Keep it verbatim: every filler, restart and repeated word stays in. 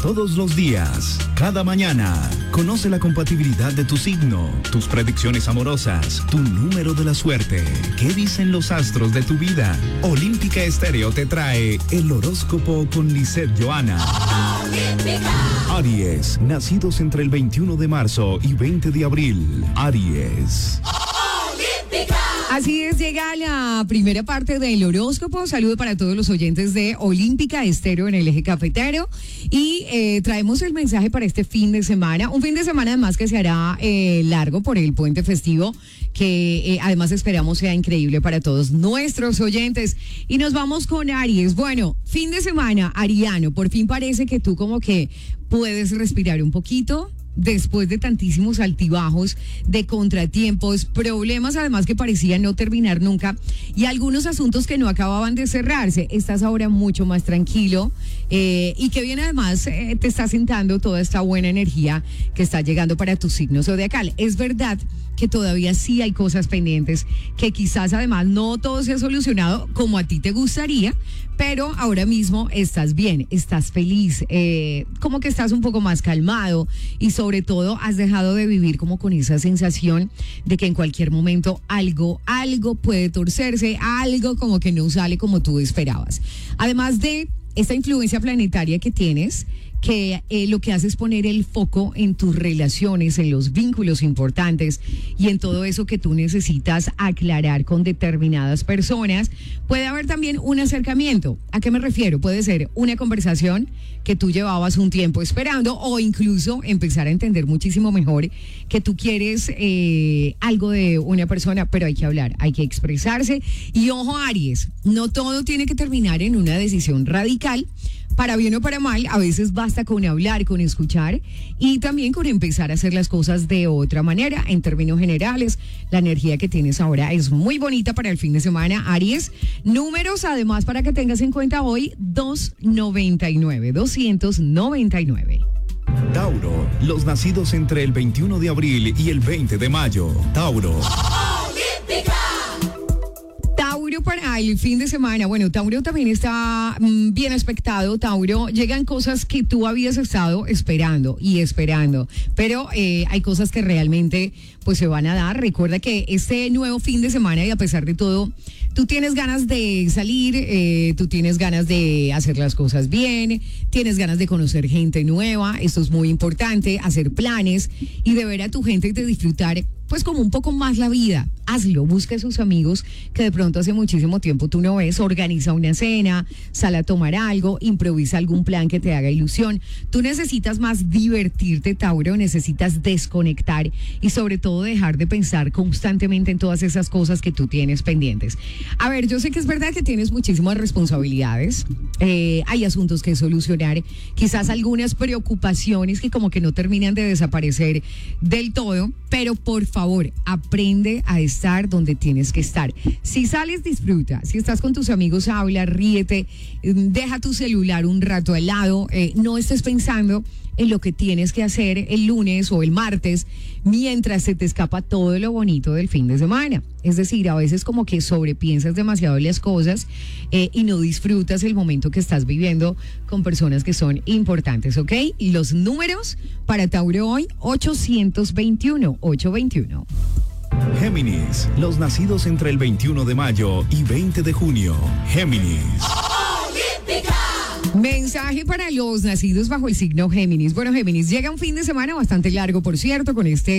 todos los días, cada mañana. Conoce la compatibilidad de tu signo, tus predicciones amorosas, tu número de la suerte. ¿Qué dicen los astros de tu vida? Olímpica Estéreo te trae el horóscopo con Lisette Johanna. Olímpica. Aries, nacidos entre el veintiuno de marzo y veinte de abril. Aries. Así es, llega la primera parte del horóscopo. Saludo para todos los oyentes de Olímpica Estéreo en el eje cafetero. Y eh, traemos el mensaje para este fin de semana. Un fin de semana además que se hará eh, largo por el puente festivo, que eh, además esperamos sea increíble para todos nuestros oyentes. Y nos vamos con Aries. Bueno, fin de semana, ariano. Por fin parece que tú como que puedes respirar un poquito. Después de tantísimos altibajos, de contratiempos, problemas además que parecían no terminar nunca y algunos asuntos que no acababan de cerrarse, estás ahora mucho más tranquilo eh, y que bien además eh, te está sentando toda esta buena energía que está llegando para tu signo zodiacal. Es verdad que todavía sí hay cosas pendientes, que quizás además no todo se ha solucionado como a ti te gustaría, pero ahora mismo estás bien, estás feliz, eh, como que estás un poco más calmado y sobre todo has dejado de vivir como con esa sensación de que en cualquier momento algo, algo puede torcerse, algo como que no sale como tú esperabas. Además de esta influencia planetaria que tienes, que eh, lo que hace es poner el foco en tus relaciones, en los vínculos importantes y en todo eso que tú necesitas aclarar con determinadas personas. Puede haber también un acercamiento. ¿A qué me refiero? Puede ser una conversación que tú llevabas un tiempo esperando o incluso empezar a entender muchísimo mejor que tú quieres eh, algo de una persona, pero hay que hablar, hay que expresarse. Y ojo, Aries, no todo tiene que terminar en una decisión radical. Para bien o para mal, a veces basta con hablar, con escuchar y también con empezar a hacer las cosas de otra manera. En términos generales, la energía que tienes ahora es muy bonita para el fin de semana, Aries. Números, además, para que tengas en cuenta hoy, doscientos noventa y nueve, doscientos noventa y nueve. Tauro, los nacidos entre el veintiuno de abril y el veinte de mayo. Tauro. Olímpica. Tauro para el fin de semana. Bueno, Tauro también está mmm, bien expectado. Tauro, llegan cosas que tú habías estado esperando y esperando, pero eh, hay cosas que realmente pues se van a dar. Recuerda que este nuevo fin de semana y a pesar de todo, tú tienes ganas de salir, eh, tú tienes ganas de hacer las cosas bien, tienes ganas de conocer gente nueva. Esto es muy importante, hacer planes y de ver a tu gente y de disfrutar pues como un poco más la vida. Hazlo, busca a sus amigos que de pronto hace muchísimo tiempo tú no ves, organiza una cena, sal a tomar algo, improvisa algún plan que te haga ilusión. Tú necesitas más divertirte, Tauro, necesitas desconectar y sobre todo dejar de pensar constantemente en todas esas cosas que tú tienes pendientes. A ver, yo sé que es verdad que tienes muchísimas responsabilidades, eh, hay asuntos que solucionar, quizás algunas preocupaciones que como que no terminan de desaparecer del todo, pero por favor, Por favor, aprende a estar donde tienes que estar. Si sales, disfruta. Si estás con tus amigos, habla, ríete, deja tu celular un rato al lado. Eh, no estés pensando en lo que tienes que hacer el lunes o el martes mientras se te escapa todo lo bonito del fin de semana. Es decir, a veces como que sobrepiensas demasiado las cosas eh, y no disfrutas el momento que estás viviendo con personas que son importantes, ¿ok? Y los números para Tauro hoy, ochocientos veintiuno, ochocientos veintiuno. Géminis, los nacidos entre el veintiuno de mayo y veinte de junio. Géminis. Olímpica. Mensaje para los nacidos bajo el signo Géminis. Bueno, Géminis, llega un fin de semana bastante largo, por cierto, con este